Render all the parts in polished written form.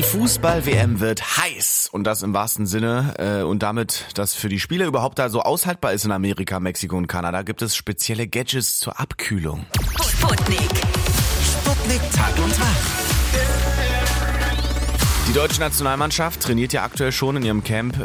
Fußball-WM wird heiß und das im wahrsten Sinne und damit, dass für die Spieler überhaupt da so aushaltbar ist in Amerika, Mexiko und Kanada, gibt es spezielle Gadgets zur Abkühlung. Sputnik Tag und Tag. Die deutsche Nationalmannschaft trainiert ja aktuell schon in ihrem Camp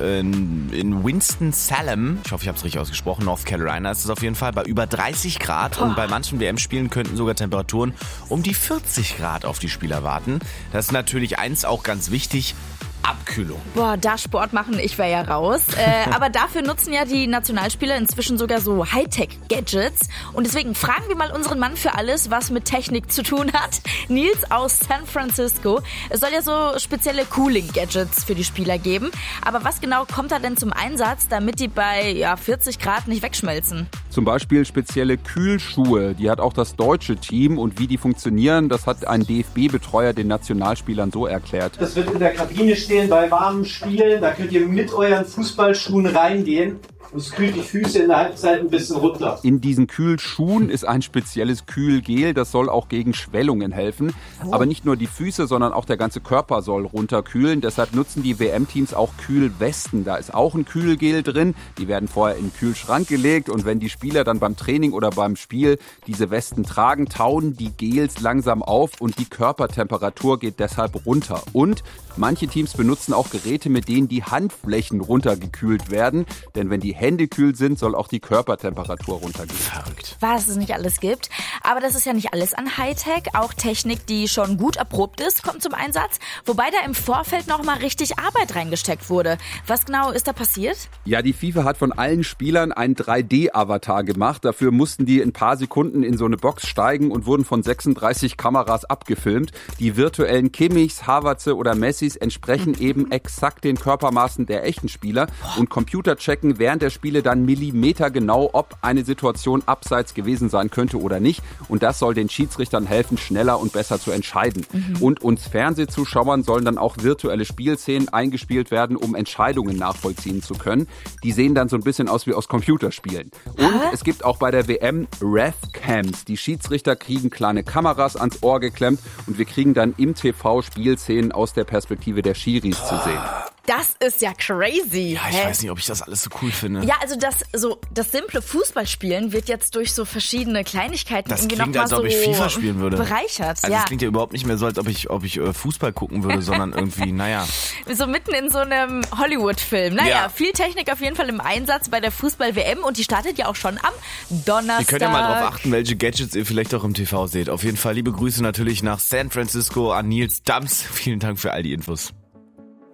in Winston-Salem. Ich hoffe, ich habe es richtig ausgesprochen. North Carolina ist es auf jeden Fall. Bei über 30 Grad. Und bei manchen WM-Spielen könnten sogar Temperaturen um die 40 Grad auf die Spieler warten. Das ist natürlich eins auch ganz wichtig. Abkühlung. Boah, da Sport machen, ich wäre ja raus. Aber dafür nutzen ja die Nationalspieler inzwischen sogar so Hightech-Gadgets. Und deswegen fragen wir mal unseren Mann für alles, was mit Technik zu tun hat. Nils aus San Francisco. Es soll ja so spezielle Cooling-Gadgets für die Spieler geben. Aber was genau kommt da denn zum Einsatz, damit die bei 40 Grad nicht wegschmelzen? Zum Beispiel spezielle Kühlschuhe. Die hat auch das deutsche Team. Und wie die funktionieren, das hat ein DFB-Betreuer den Nationalspielern so erklärt. Das wird in der Kabine stehen bei warmen Spielen. Da könnt ihr mit euren Fußballschuhen reingehen. Es kühlt die Füße in der Halbzeit ein bisschen runter. In diesen Kühlschuhen ist ein spezielles Kühlgel, das soll auch gegen Schwellungen helfen. Aber nicht nur die Füße, sondern auch der ganze Körper soll runterkühlen. Deshalb nutzen die WM-Teams auch Kühlwesten. Da ist auch ein Kühlgel drin. Die werden vorher in den Kühlschrank gelegt. Und wenn die Spieler dann beim Training oder beim Spiel diese Westen tragen, tauen die Gels langsam auf und die Körpertemperatur geht deshalb runter. Und manche Teams benutzen auch Geräte, mit denen die Handflächen runtergekühlt werden. Denn wenn die Hände kühl sind, soll auch die Körpertemperatur runtergehen. Verrückt. Was es nicht alles gibt. Aber das ist ja nicht alles an Hightech. Auch Technik, die schon gut erprobt ist, kommt zum Einsatz. Wobei da im Vorfeld noch mal richtig Arbeit reingesteckt wurde. Was genau ist da passiert? Ja, die FIFA hat von allen Spielern einen 3D-Avatar gemacht. Dafür mussten die in ein paar Sekunden in so eine Box steigen und wurden von 36 Kameras abgefilmt. Die virtuellen Kimmichs, Havertze oder Messis entsprechen eben exakt den Körpermaßen der echten Spieler. Und Computer checken während der Spiele dann millimetergenau, ob eine Situation abseits gewesen sein könnte oder nicht. Und das soll den Schiedsrichtern helfen, schneller und besser zu entscheiden. Und uns Fernsehzuschauern sollen dann auch virtuelle Spielszenen eingespielt werden, um Entscheidungen nachvollziehen zu können. Die sehen dann so ein bisschen aus wie aus Computerspielen. Und es gibt auch bei der WM Ref-Cams. Die Schiedsrichter kriegen kleine Kameras ans Ohr geklemmt und wir kriegen dann im TV Spielszenen aus der Perspektive der Schiris zu sehen. Das ist ja crazy. Ja, ich weiß nicht, ob ich das alles so cool finde. Ja, also das simple Fußballspielen wird jetzt durch so verschiedene Kleinigkeiten Das irgendwie klingt, noch mal als ob ich FIFA spielen würde. Bereichert. Also es klingt ja überhaupt nicht mehr so, als ob ich Fußball gucken würde, sondern irgendwie, So mitten in so einem Hollywood-Film. Viel Technik auf jeden Fall im Einsatz bei der Fußball-WM und die startet ja auch schon am Donnerstag. Ihr könnt ja mal drauf achten, welche Gadgets ihr vielleicht auch im TV seht. Auf jeden Fall liebe Grüße natürlich nach San Francisco an Nils Dams. Vielen Dank für all die Infos.